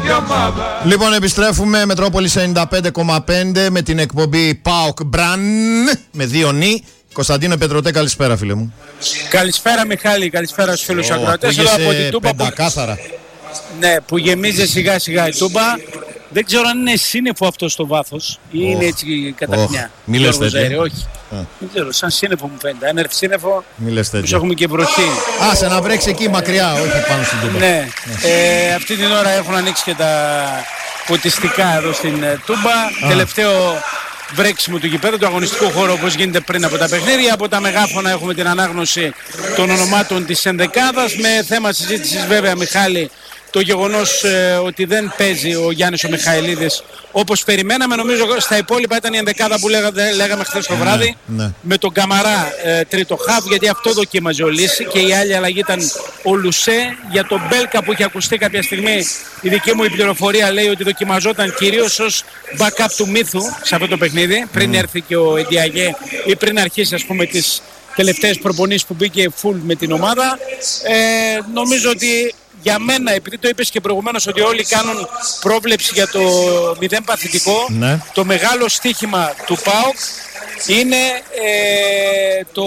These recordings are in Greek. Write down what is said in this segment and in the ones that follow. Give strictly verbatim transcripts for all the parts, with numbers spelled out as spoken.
Λοιπόν, επιστρέφουμε Μετρόπολης ενενήντα πέντε κόμμα πέντε με την εκπομπή ΠΑΟΚ Μπραν με δύο νι. Κωνσταντίνο Πετρωτέ, καλησπέρα φίλε μου. Καλησπέρα Μιχάλη, καλησπέρα στους φίλους oh, ακροατές. Εδώ από την Τούμπα που... Ναι, που γεμίζει σιγά σιγά η Τούμπα. Δεν ξέρω αν είναι σύννεφο αυτό στο βάθος ή oh. είναι έτσι καταρχιά. Oh. Μη λες τέτοια. Όχι. Oh. Δεν ξέρω, σαν σύννεφο μου φαίνεται. Αν έρθει σύννεφο, μη έχουμε και βροχή. Άσε να βρέξει εκεί μακριά, όχι πάνω στην Τούμπα. Ναι, ναι. Ε, αυτή την ώρα έχουν ανοίξει και τα ποτιστικά εδώ στην Τούμπα. Ah. Τελευταίο βρέξιμο του γηπέδου, του αγωνιστικού χώρου όπως γίνεται πριν από τα παιχνίδια. Από τα μεγάφωνα έχουμε την ανάγνωση των ονομάτων της ενδεκάδας. Με θέμα συζήτησης βέβαια, Μιχάλη, το γεγονός ε, ότι δεν παίζει ο Γιάννης ο Μιχαηλίδης όπως περιμέναμε. Νομίζω στα υπόλοιπα ήταν η ενδεκάδα που λέγα, λέγαμε χθες το βράδυ, ναι, ναι. με τον Καμαρά ε, τρίτο χαβ, γιατί αυτό δοκίμαζε ο Λύση, και η άλλη αλλαγή ήταν ο Λουσέ. Για τον Μπέλκα που είχε ακουστεί κάποια στιγμή, η δική μου η πληροφορία λέει ότι δοκιμαζόταν κυρίως ως backup του Μύθου σε αυτό το παιχνίδι, πριν mm. έρθει και ο Εντιαγέ ή πριν αρχίσει ας πούμε τις τελευταίες προπονήσεις που μπήκε full με την ομάδα. Ε, νομίζω ότι για μένα, επειδή το είπες και προηγουμένως ότι όλοι κάνουν πρόβλεψη για το μηδέν παθητικό, ναι. το μεγάλο στοίχημα του ΠΑΟΚ είναι ε, το,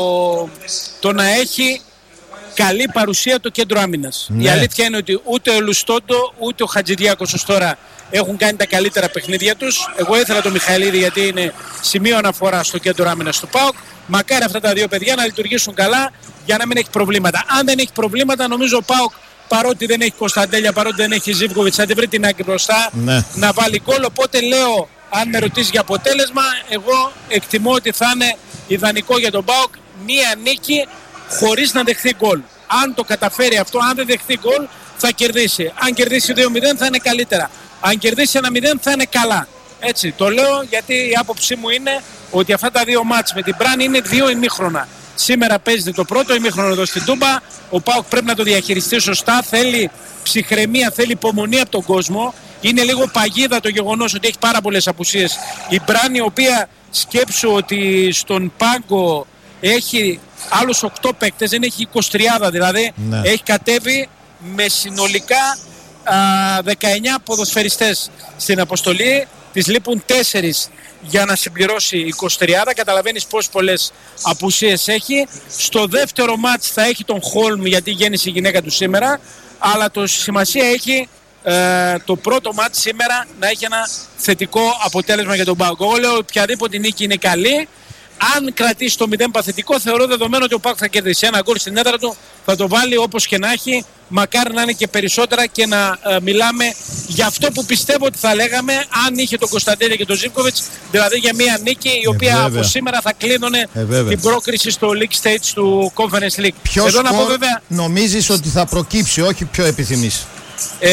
το να έχει καλή παρουσία το κέντρο άμυνας. Ναι. Η αλήθεια είναι ότι ούτε ο Λουστόντο ούτε ο Χατζηδιάκος ως τώρα έχουν κάνει τα καλύτερα παιχνίδια τους. Εγώ ήθελα τον Μιχαηλίδη γιατί είναι σημείο αναφορά στο κέντρο άμυνας του ΠΑΟΚ. Μακάρι αυτά τα δύο παιδιά να λειτουργήσουν καλά για να μην έχει προβλήματα. Αν δεν έχει προβλήματα, νομίζω ο ΠΑΟΚ, παρότι δεν έχει Κωνσταντέλια, παρότι δεν έχει Ζίβκοβιτς, θα τη βρει την άκρη μπροστά, ναι. να βάλει γκολ. Οπότε λέω, αν με ρωτήσει για αποτέλεσμα, εγώ εκτιμώ ότι θα είναι ιδανικό για τον ΠΑΟΚ μία νίκη χωρίς να δεχθεί γκολ. Αν το καταφέρει αυτό, αν δεν δεχθεί γκολ, θα κερδίσει. Αν κερδίσει δύο μηδέν θα είναι καλύτερα. Αν κερδίσει ένα μηδέν θα είναι καλά. Έτσι, το λέω γιατί η άποψή μου είναι ότι αυτά τα δύο μάτς με την Μπραν είναι δύο ημίχρονα. Σήμερα παίζεται το πρώτο ημίχρονο εδώ στην Τούμπα. Ο ΠΑΟΚ πρέπει να το διαχειριστεί σωστά. Θέλει ψυχραιμία, θέλει υπομονή από τον κόσμο. Είναι λίγο παγίδα το γεγονός ότι έχει πάρα πολλές απουσίες η Μπραν, η οποία σκέψου ότι στον πάγκο έχει άλλους οκτώ παίκτες, δεν έχει είκοσι τρία, δηλαδή ναι. έχει κατέβει με συνολικά α, δεκαεννιά ποδοσφαιριστές στην αποστολή. Της λείπουν τέσσερις για να συμπληρώσει είκοσι τρία. Καταλαβαίνεις πόσες πολλές απουσίες έχει. Στο δεύτερο μάτς θα έχει τον Χόλμ, γιατί γέννησε η γυναίκα του σήμερα. Αλλά το σημασία έχει ε, το πρώτο μάτς σήμερα να έχει ένα θετικό αποτέλεσμα για τον ΠΑΟΚ. Εγώ λέω οποιαδήποτε νίκη είναι καλή. Αν κρατήσει το μηδέν παθητικό, θεωρώ δεδομένο ότι ο ΠΑΟΚ θα κερδίσει. Ένα γκολ στην έδρα του θα το βάλει όπως και να έχει. Μακάρι να είναι και περισσότερα και να ε, μιλάμε για αυτό που πιστεύω ότι θα λέγαμε αν είχε τον Κωνσταντέλια και τον Ζίβκοβιτς, δηλαδή για μια νίκη η οποία ε, από σήμερα θα κλείνωνε ε, την πρόκριση στο League Stage του Conference League. Ποιο Εδώ να πω, βέβαια, νομίζεις ότι θα προκύψει, όχι ποιο επιθυμείς? Ε,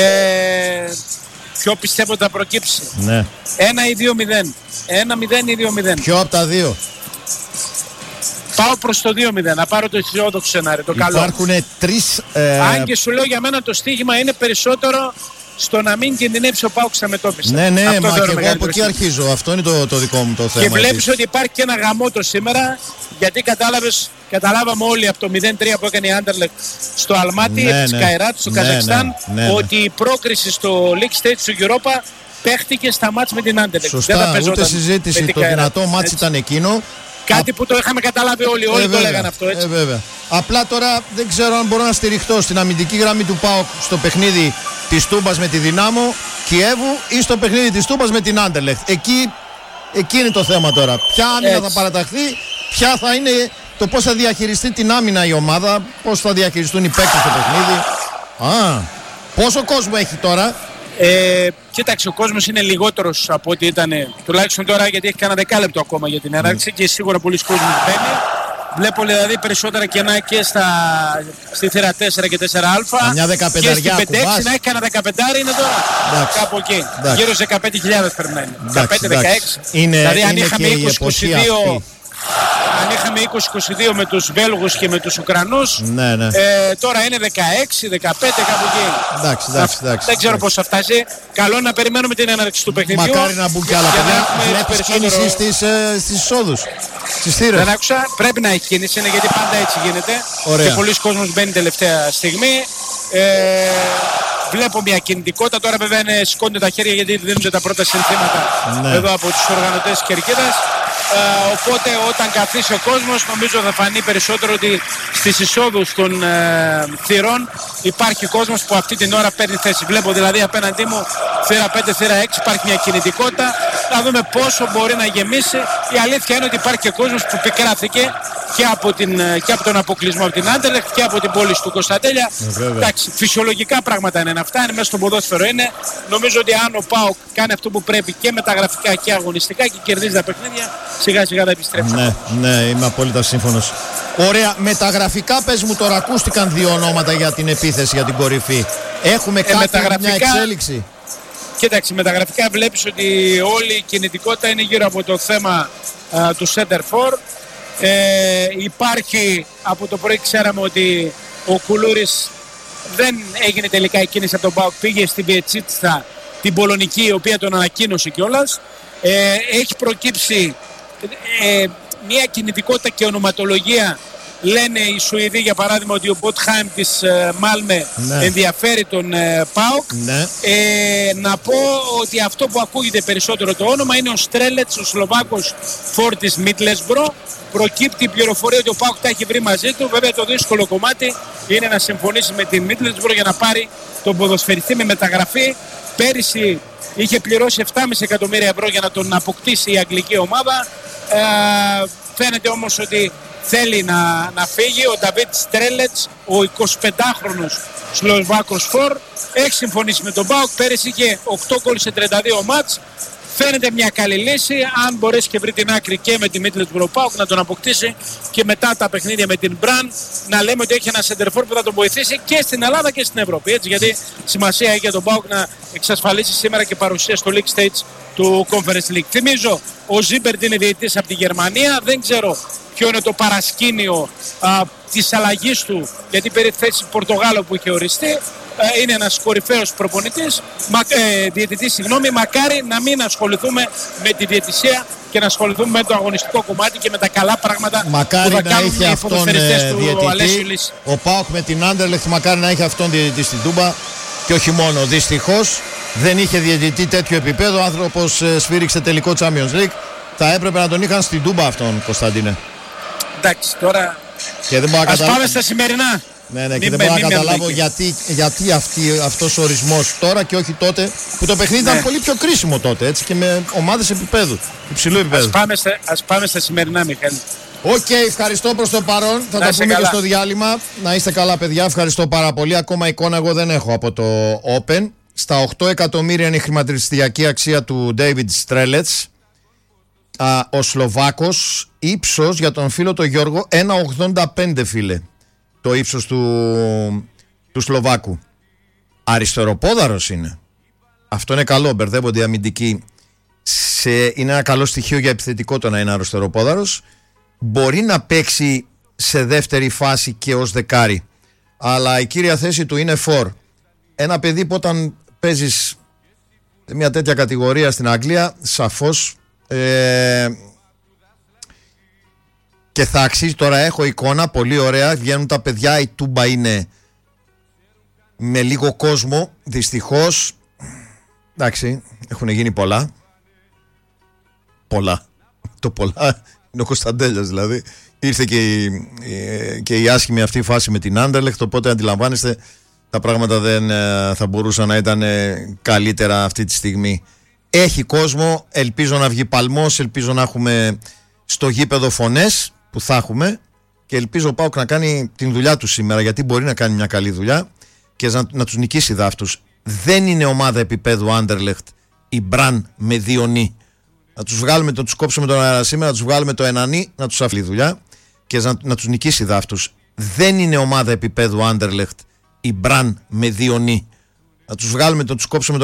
ποιο πιστεύω ότι θα προκύψει? Ναι. Ένα ή δύο μηδέν. Ένα μηδέν ή δύο μηδέν. Ποιο από τα δύο? Πάω προς το δύο μηδέν, να πάρω το αισιόδοξο σενάριο, το καλό. Υπάρχουν τρεις... Ε... Αν και σου λέω, για μένα το στοίχημα είναι περισσότερο στο να μην κινδυνεύσει ο ΠΑΟΚ στα μετώπιση. Ναι, ναι, αυτό μα και εγώ από εκεί αρχίζω. Αυτό είναι το, το δικό μου το θέμα. Και βλέπεις ότι υπάρχει και ένα γαμότο σήμερα, γιατί κατάλαβες, καταλάβαμε όλοι από το μηδέν τρία που έκανε η Άντερλεχτ στο Αλμάτι, ναι, ναι, Σκαϊράτ, στο ναι, Καζακστάν, ναι, ναι, ναι, ότι η πρόκριση στο League Stage του Europa παίχτηκε στα μάτς με την Άντερλεχτ. Σωστά, ούτε συζήτηση. Το δυνατό μάτς ήταν εκείνο. Κάτι που το είχαμε καταλάβει όλοι, όλοι ε, το λέγανε αυτό, έτσι. Ε, βέβαια. Απλά τώρα δεν ξέρω αν μπορώ να στηριχτώ στην αμυντική γραμμή του ΠΑΟΚ στο παιχνίδι της Τούμπας με τη Δυνάμο Κιέβου ή στο παιχνίδι της Τούμπας με την Άντερλεχτ. Εκεί, εκεί είναι το θέμα τώρα. Ποια άμυνα θα παραταχθεί, ποια θα είναι το πώς θα διαχειριστεί την άμυνα η ομάδα, πώς θα διαχειριστούν οι παίκτες στο παιχνίδι. Α, πόσο κόσμο έχει τώρα? Ε, κοίταξε, ο κόσμος είναι λιγότερος από ό,τι ήταν τουλάχιστον τώρα, γιατί έχει κανένα δεκάλεπτο ακόμα για την έναρξη mm. και σίγουρα πολλοί κόσμος μπαίνει. Βλέπω δηλαδή περισσότερα κενά και στα, στη θύρα τέσσερα και τέσσερα α και στην πέντε έξι να έχει κανένα δεκαπέντε είναι τώρα. Εντάξει. Κάπου εκεί. Εντάξει. Γύρω σε δεκαπέντε χιλιάδες πρέπει να είναι. δεκαπέντε δεκαέξι. Δηλαδή αν είχαμε είκοσι είκοσι δύο αν είχαμε είκοσι είκοσι δύο με τους Βέλγους και με τους Ουκρανούς, ναι, ναι. Ε, τώρα είναι δεκαέξι δεκαπέντε κάπου εκεί. Εντάξει, εντάξει, εντάξει, δεν ξέρω πώς θα φτάσει. Καλό να περιμένουμε την έναρξη του παιχνιδιού. Μακάρι να μπουν κι άλλα παιδιά. Βλέπεις κίνηση στις, ε, στις εισόδους, στις θύρες? Δεν άκουσα, πρέπει να έχει κίνηση, είναι γιατί πάντα έτσι γίνεται. Ωραία. Και πολλοί κόσμος μπαίνει τελευταία στιγμή. Ε, βλέπω μια κινητικότητα. Τώρα βέβαια είναι, σηκώνται τα χέρια γιατί δίνονται τα πρώτα συνθήματα ναι. εδώ από τους οργανωτές της Κερκίδας. Ε, οπότε όταν καθίσει ο κόσμος νομίζω θα φανεί περισσότερο ότι στις εισόδους των ε, θυρών υπάρχει κόσμος που αυτή την ώρα παίρνει θέση. Βλέπω δηλαδή απέναντί μου θύρα πέντε, θύρα έξι υπάρχει μια κινητικότητα. Να δούμε πόσο μπορεί να γεμίσει. Η αλήθεια είναι ότι υπάρχει και κόσμος που πικράθηκε και από, την, και από τον αποκλεισμό από την Άντερλεχτ και από την πόλη του Κωνσταντέλια. Ε, Εντάξει, φυσιολογικά πράγματα είναι αυτά, είναι μέσα στο ποδόσφαιρο είναι. Νομίζω ότι αν ο ΠΑΟΚ κάνει αυτό που πρέπει και μεταγραφικά και αγωνιστικά και κερδίζει τα παιχνίδια, σιγά σιγά θα επιστρέψει. Ναι, ναι, είμαι απόλυτα σύμφωνος. Ωραία, μεταγραφικά πες μου τώρα, ακούστηκαν δύο ονόματα για την επίθεση, για την κορυφή. Έχουμε ε, κάποια μια εξέλιξη? Κοίταξε, μεταγραφικά βλέπεις ότι όλη η κινητικότητα είναι γύρω από το θέμα α, του Center For. Ε, υπάρχει, από το πρωί ξέραμε ότι ο Κουλούρης δεν έγινε τελικά η κίνηση από τον ΠΑΟΚ, πήγε στην Πιετσίτσα την Πολωνική, η οποία τον ανακοίνωσε κιόλας. Ε, έχει προκύψει ε, μια κινητικότητα και ονοματολογία. Λένε οι Σουηδοί για παράδειγμα ότι ο Μποτχάιμ της ε, Μάλμε ναι. ενδιαφέρει τον ε, ΠΑΟΚ. Ναι. Ε, να πω ότι αυτό που ακούγεται περισσότερο το όνομα είναι ο Στρέλετς, ο Σλοβάκος φορ της Μίτλεσμπρο. Προκύπτει η πληροφορία ότι ο ΠΑΟΚ τα έχει βρει μαζί του. Βέβαια το δύσκολο κομμάτι είναι να συμφωνήσει με την Μίτλεσμπρο για να πάρει τον ποδοσφαιριστή με μεταγραφή. Πέρυσι είχε πληρώσει επτά κόμμα πέντε εκατομμύρια ευρώ για να τον αποκτήσει η αγγλική ομάδα. Ε, φαίνεται όμως ότι θέλει να, να φύγει. Ο Νταβίτ Στρέλετς, ο εικοσιπεντάχρονος Σλοβάκος φορ, έχει συμφωνήσει με τον ΠΑΟΚ. Πέρυσι είχε οκτώ γκολ σε τριάντα δύο μάτς. Φαίνεται μια καλή λύση. Αν μπορέσει και βρει την άκρη και με τη Μίτλεσμπρο ΠΑΟΚ να τον αποκτήσει και μετά τα παιχνίδια με την Μπραν να λέμε ότι έχει ένα σεντερφόρ που θα τον βοηθήσει και στην Ελλάδα και στην Ευρώπη. Έτσι, γιατί σημασία έχει για τον ΠΑΟΚ να εξασφαλίσει σήμερα και παρουσία στο League Stage του Conference League. Θυμίζω, ο Ζίμπερτ είναι διαιτητής από τη Γερμανία. Δεν ξέρω ποιο είναι το παρασκήνιο α, της αλλαγής του, γιατί περί θέση Πορτογάλο που είχε οριστεί. Ε, είναι ένας κορυφαίος προπονητής, μα, ε, διαιτητής, συγγνώμη, μακάρι να μην ασχοληθούμε με τη διαιτησία και να ασχοληθούμε με το αγωνιστικό κομμάτι και με τα καλά πράγματα μακάρι που θα να κάνουν είχε οι ποδοσφαιριστές του διαιτητή. Ο ΠΑΟΚ με την Άντερλεχτ μακάρι να είχε αυτόν διαιτητή στην Τούμπα και όχι μόνο. Δυστυχώς δεν είχε διαιτητή τέτοιο επίπεδο. Ο άνθρωπος ε, σφύριξε τελικό Champions League. Θα έπρεπε να τον είχαν στην Τούμπα αυτόν, Κωνσταντίνε. Εντάξει, τώρα και δεν ας καταλάβω... πάμε στα σημερινά. Ναι, ναι, και δεν μπορώ να καταλάβω γιατί, γιατί αυτή, αυτός ο ορισμός τώρα και όχι τότε που το παιχνίδι ναι. ήταν πολύ πιο κρίσιμο τότε, έτσι, και με ομάδες επίπεδου, υψηλού επίπεδου. Ας πάμε στα, ας πάμε στα σημερινά, Μιχάλη. Οκ, okay, ευχαριστώ προς το παρόν. Θα να τα πούμε καλά και στο διάλειμμα. Να είστε καλά, παιδιά. Ευχαριστώ πάρα πολύ. Ακόμα εικόνα εγώ δεν έχω από το Open. Στα οκτώ εκατομμύρια είναι η χρηματιστηριακή αξία του David Strelets. Α, ο Σλοβάκος, ύψος για τον φίλο τον Γιώργο ένα ογδόντα πέντε, φίλε. Το ύψος του, του Σλοβάκου. Αριστεροπόδαρος είναι. Αυτό είναι καλό. Μπερδεύονται οι αμυντικοί. Σε, είναι ένα καλό στοιχείο για επιθετικό το να είναι αριστεροπόδαρος. Μπορεί να παίξει σε δεύτερη φάση και ως δεκάρι. Αλλά η κύρια θέση του είναι φορ. Ένα παιδί που όταν παίζεις σε μια τέτοια κατηγορία στην Αγγλία, σαφώς ε, και θα αξίζει. Τώρα έχω εικόνα πολύ ωραία. Βγαίνουν τα παιδιά. Η Τούμπα είναι με λίγο κόσμο. Δυστυχώς. Εντάξει, έχουν γίνει πολλά. Πολλά. Το πολλά είναι ο Κωνσταντέλιας δηλαδή. Ήρθε και η, και η άσχημη αυτή φάση με την Άντερλεχτ. Οπότε αντιλαμβάνεστε, τα πράγματα δεν θα μπορούσαν να ήταν καλύτερα αυτή τη στιγμή. Έχει κόσμο. Ελπίζω να βγει παλμός. Ελπίζω να έχουμε στο γήπεδο φωνές που θα έχουμε. Και ελπίζω ο ΠΑΟΚ να κάνει την δουλειά του σήμερα, γιατί μπορεί να κάνει μια καλή δουλειά και να, να τους νικήσει δάφτους. Δεν είναι ομάδα επίπεδου Άντερλεχτ η Μπραν με δύο νι. Να τους βγάλουμε, να τους κόψουμε τον αέρα σήμερα, να τους βγάλουμε το ένα νι, να τους αφήσει δουλειά και να, να τους νικήσει δάφτους. Δεν είναι ομάδα επίπεδου Άντερλεχτ η Μπραν με δύο νι. Να τους βγάλουμε, να τους κόψουμε